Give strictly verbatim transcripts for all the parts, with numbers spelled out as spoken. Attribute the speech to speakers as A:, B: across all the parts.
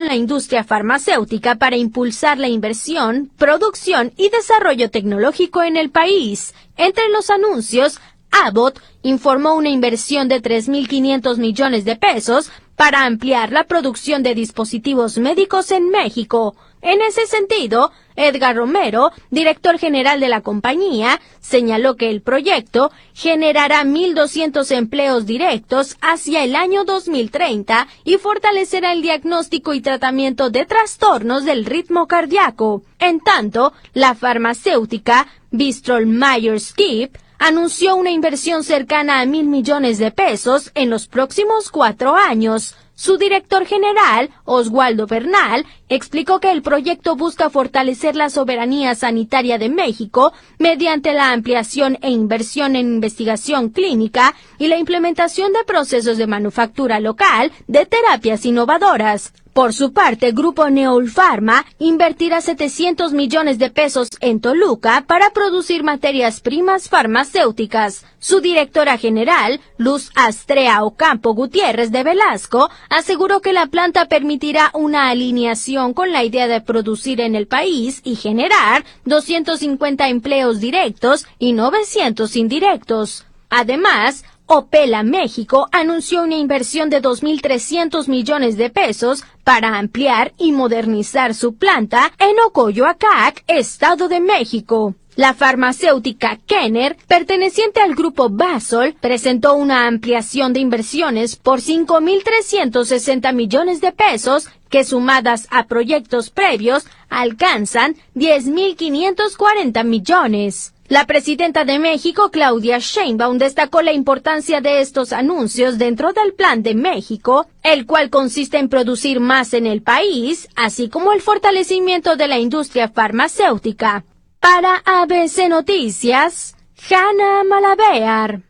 A: la industria farmacéutica para impulsar la inversión, producción y desarrollo tecnológico en el país. Entre los anuncios, Abbott informó una inversión de tres mil quinientos millones de pesos para ampliar la producción de dispositivos médicos en México. En ese sentido, Edgar Romero, director general de la compañía, señaló que el proyecto generará mil doscientos empleos directos hacia el año dos mil treinta y fortalecerá el diagnóstico y tratamiento de trastornos del ritmo cardíaco. En tanto, la farmacéutica Bristol Myers Squibb anunció una inversión cercana a mil millones de pesos en los próximos cuatro años. Su director general, Oswaldo Bernal, explicó que el proyecto busca fortalecer la soberanía sanitaria de México mediante la ampliación e inversión en investigación clínica y la implementación de procesos de manufactura local de terapias innovadoras. Por su parte, Grupo Neolfarma invertirá setecientos millones de pesos en Toluca para producir materias primas farmacéuticas. Su directora general, Luz Astrea Ocampo Gutiérrez de Velasco, aseguró que la planta permitirá una alineación con la idea de producir en el país y generar doscientos cincuenta empleos directos y novecientos indirectos. Además, Opela México anunció una inversión de dos mil trescientos millones de pesos para ampliar y modernizar su planta en Ocoyoacac, Estado de México. La farmacéutica Kenner, perteneciente al grupo Basol, presentó una ampliación de inversiones por cinco mil trescientos sesenta millones de pesos que, sumadas a proyectos previos, alcanzan diez mil quinientos cuarenta millones. La presidenta de México, Claudia Sheinbaum, destacó la importancia de estos anuncios dentro del Plan de México, el cual consiste en producir más en el país, así como el fortalecimiento de la industria farmacéutica. Para A B C Noticias, Hanna Malabear.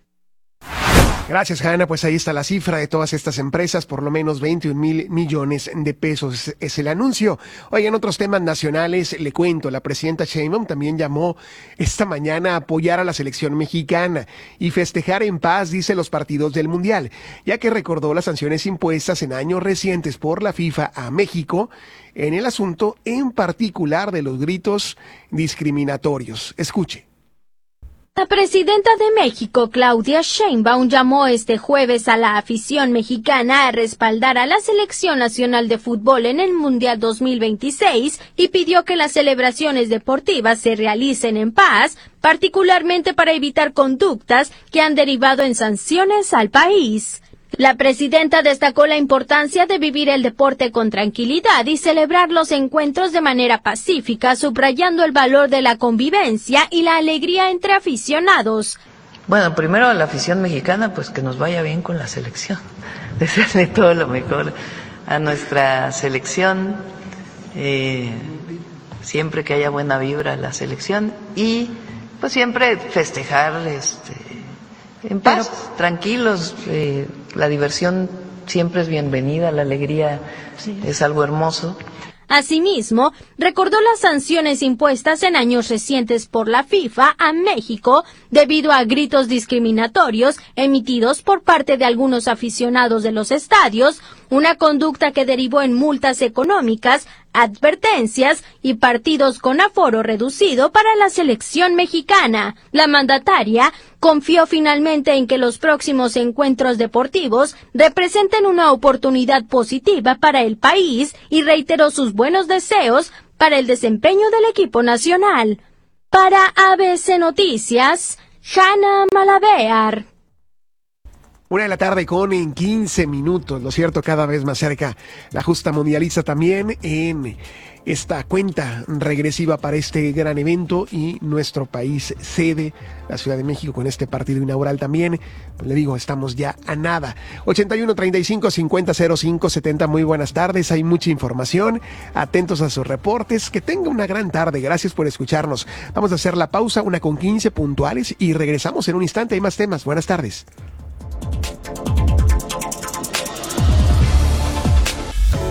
B: Gracias, Hanna. Pues ahí está la cifra de todas estas empresas, por lo menos veintiún mil millones de pesos es el anuncio. Oye, en otros temas nacionales, le cuento, la presidenta Sheinbaum también llamó esta mañana a apoyar a la selección mexicana y festejar en paz, dice, los partidos del Mundial, ya que recordó las sanciones impuestas en años recientes por la FIFA a México en el asunto en particular de los gritos discriminatorios. Escuche.
A: La presidenta de México, Claudia Sheinbaum, llamó este jueves a la afición mexicana a respaldar a la Selección Nacional de Fútbol en el Mundial dos mil veintiséis y pidió que las celebraciones deportivas se realicen en paz, particularmente para evitar conductas que han derivado en sanciones al país. La presidenta destacó la importancia de vivir el deporte con tranquilidad y celebrar los encuentros de manera pacífica, subrayando el valor de la convivencia y la alegría entre aficionados.
C: Bueno, primero a la afición mexicana, pues que nos vaya bien con la selección, desearle todo lo mejor a nuestra selección, eh, siempre que haya buena vibra a la selección y pues siempre festejar este en paz, Pero, tranquilos, eh, la diversión siempre es bienvenida, la alegría sí. es algo hermoso.
A: Asimismo, recordó las sanciones impuestas en años recientes por la FIFA a México debido a gritos discriminatorios emitidos por parte de algunos aficionados de los estadios, una conducta que derivó en multas económicas, advertencias y partidos con aforo reducido para la selección mexicana. La mandataria confió finalmente en que los próximos encuentros deportivos representen una oportunidad positiva para el país y reiteró sus buenos deseos para el desempeño del equipo nacional. Para A B C Noticias, Hanna Malabear.
B: Una de la tarde con en quince minutos, lo cierto, cada vez más cerca la justa mundialista también en esta cuenta regresiva para este gran evento y nuestro país sede, la Ciudad de México, con este partido inaugural también. Pues le digo, estamos ya a nada. ochenta y uno, treinta y cinco, cincuenta, cero cinco, setenta, muy buenas tardes, hay mucha información, atentos a sus reportes, que tenga una gran tarde, gracias por escucharnos. Vamos a hacer la pausa, una con quince puntuales y regresamos en un instante, hay más temas, buenas tardes.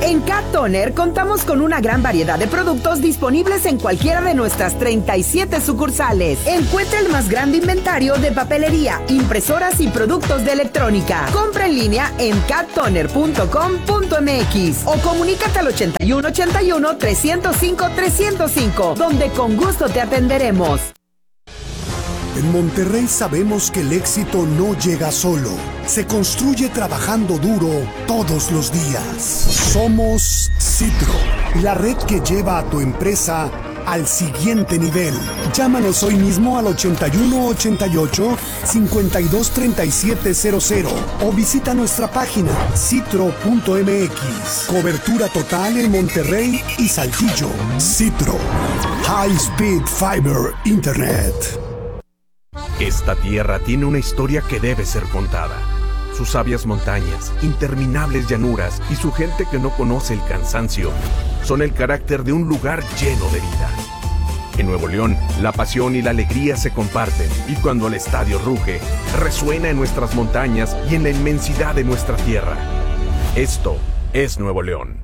D: En Cat Toner contamos con una gran variedad de productos disponibles en cualquiera de nuestras treinta y siete sucursales. Encuentra el más grande inventario de papelería, impresoras y productos de electrónica. Compra en línea en cat toner punto com punto m x o comunícate al ochenta y uno ochenta y uno trescientos cinco trescientos cinco, donde con gusto te atenderemos.
E: En Monterrey sabemos que el éxito no llega solo, se construye trabajando duro todos los días. Somos Citro, la red que lleva a tu empresa al siguiente nivel. Llámanos hoy mismo al ochenta y uno ochenta y ocho cincuenta y dos treinta y siete cero cero o visita nuestra página citro punto m x. Cobertura total en Monterrey y Saltillo. Citro, High Speed Fiber Internet.
F: Esta tierra tiene una historia que debe ser contada. Sus sabias montañas, interminables llanuras y su gente que no conoce el cansancio son el carácter de un lugar lleno de vida. En Nuevo León, la pasión y la alegría se comparten y cuando el estadio ruge, resuena en nuestras montañas y en la inmensidad de nuestra tierra. Esto es Nuevo León.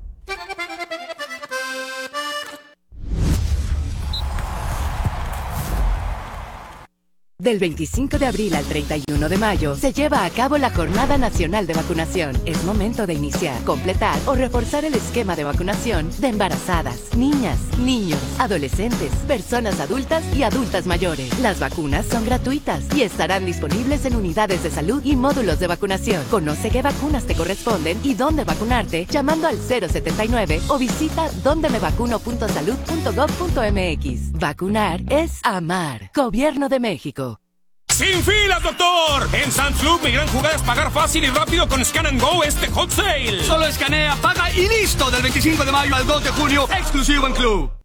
G: Del veinticinco de abril al treinta y uno de mayo se lleva a cabo la Jornada Nacional de Vacunación. Es momento de iniciar, completar o reforzar el esquema de vacunación de embarazadas, niñas, niños, adolescentes, personas adultas y adultas mayores. Las vacunas son gratuitas y estarán disponibles en unidades de salud y módulos de vacunación. Conoce qué vacunas te corresponden y dónde vacunarte llamando al cero setenta y nueve o visita donde me vacuno punto salud punto gov punto m x. Vacunar es amar. Gobierno de México.
H: ¡Sin filas, doctor! En Sam's Club, mi gran jugada es pagar fácil y rápido con Scan and Go este Hot Sale.
I: Solo escanea, paga y listo. Del veinticinco de mayo al dos de junio, exclusivo en Club.